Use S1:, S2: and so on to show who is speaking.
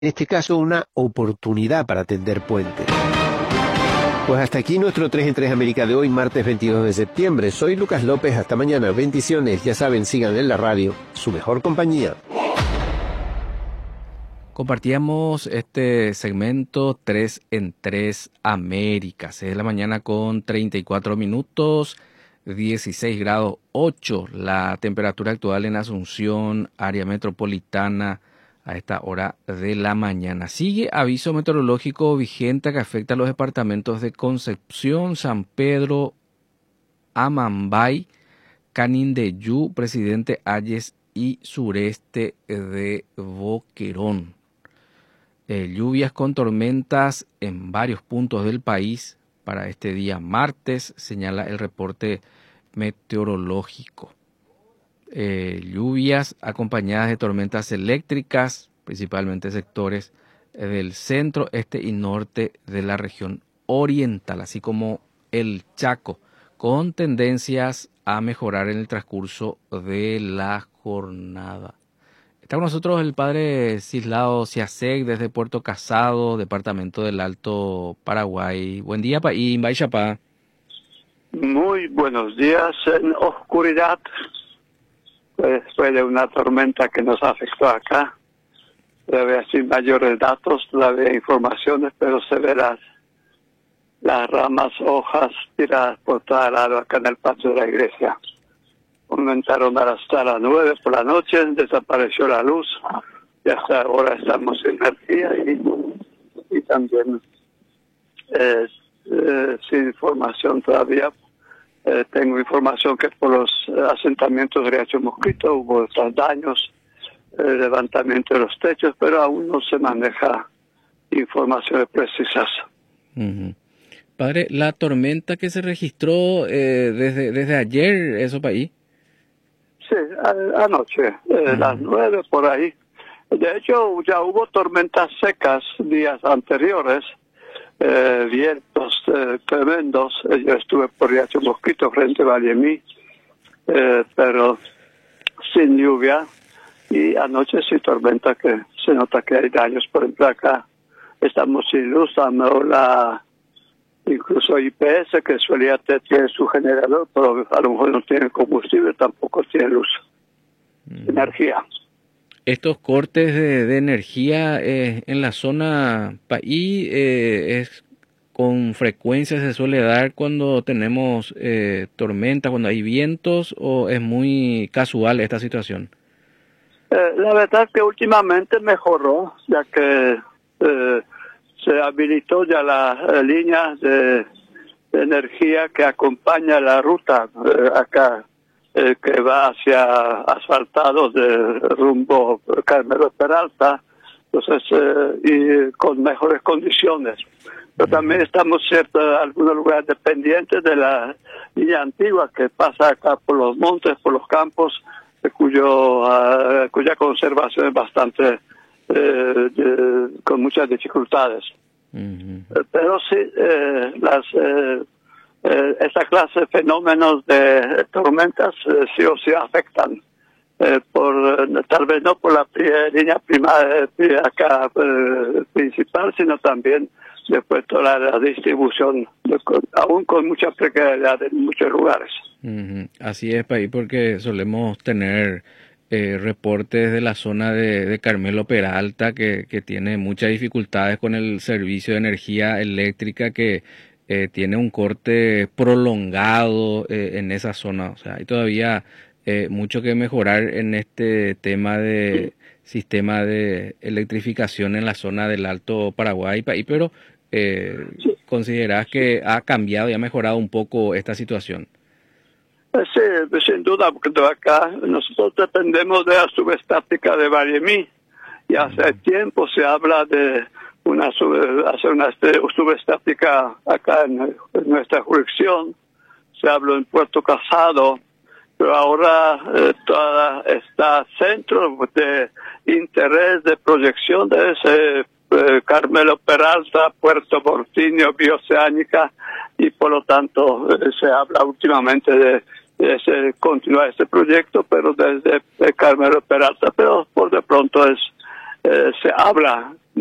S1: en este caso una oportunidad para tender puentes. Pues hasta aquí nuestro 3 en 3 América de hoy, martes 22 de septiembre. Soy Lucas López, hasta mañana. Bendiciones, ya saben, sigan en la radio, su mejor compañía.
S2: Compartíamos este segmento 3 en 3 Américas. 6 de la mañana con 34 minutos, 16 grados 8 la temperatura actual en Asunción, área metropolitana, a esta hora de la mañana. Sigue aviso meteorológico vigente que afecta a los departamentos de Concepción, San Pedro, Amambay, Canindeyú, Presidente Hayes y sureste de Boquerón. Lluvias con tormentas en varios puntos del país para este día martes, señala el reporte meteorológico. Lluvias acompañadas de tormentas eléctricas, principalmente sectores del centro, este y norte de la región oriental, así como el Chaco, con tendencias a mejorar en el transcurso de la jornada. Está con nosotros el padre Cislao Ciasek desde Puerto Casado, departamento del Alto Paraguay. Buen día, y Chapá.
S3: Muy buenos días en oscuridad. Después de una tormenta que nos afectó acá, todavía sin mayores datos, todavía informaciones, pero se verán las ramas, hojas tiradas por todo lado acá en el patio de la iglesia. Aumentaron hasta las 9 por la noche, desapareció la luz, y hasta ahora estamos sin energía y también sin información todavía. Tengo información que por los asentamientos de Riacho Mosquito hubo otros daños, levantamiento de los techos, pero aún no se maneja informaciones precisas.
S2: Uh-huh. Padre, la tormenta que se registró desde ayer, ¿eso para ahí?
S3: Sí, anoche, las 9 por ahí. De hecho, ya hubo tormentas secas días anteriores, vientos tremendos. Yo estuve por Riacho Mosquito frente a Vallemí, pero sin lluvia. Y anoche sí tormenta que se nota que hay daños. Por ejemplo, acá estamos sin luz, incluso IPS, que solía tener su generador, pero a lo mejor no tiene combustible, tampoco tiene luz, energía.
S2: Estos cortes de energía en la zona país es con frecuencia se suele dar cuando tenemos tormentas, cuando hay vientos, o es muy casual esta situación.
S3: La verdad es que últimamente mejoró, ya que se habilitó ya la línea de energía que acompaña la ruta acá, que va hacia asfaltados de rumbo Carmelo Peralta, entonces y con mejores condiciones. Pero también estamos en algunos lugares dependientes de la línea antigua que pasa acá por los montes, por los campos, cuya conservación es bastante con muchas dificultades. Uh-huh. Pero sí, esta clase de fenómenos de tormentas sí o sí afectan, tal vez no por la línea principal, sino también después toda la distribución, aún con mucha precariedad en muchos lugares.
S2: Uh-huh. Así es, país, porque solemos tener reportes de la zona de Carmelo Peralta que tiene muchas dificultades con el servicio de energía eléctrica, que tiene un corte prolongado en esa zona. O sea, hay todavía mucho que mejorar en este tema de sistema de electrificación en la zona del Alto Paraguay, pero ¿considerás que ha cambiado y ha mejorado un poco esta situación?
S3: Sí, sin duda, porque acá nosotros dependemos de la subestática de Vallemí, y hace tiempo se habla de hacer una subestática acá en nuestra jurisdicción. Se habló en Puerto Casado, pero ahora toda esta centro de interés de proyección de ese Carmelo Peralta, Puerto Portinho, Bioceánica, y por lo tanto se habla últimamente de continuar este proyecto, pero desde Carmelo Peralta, pero por de pronto es se habla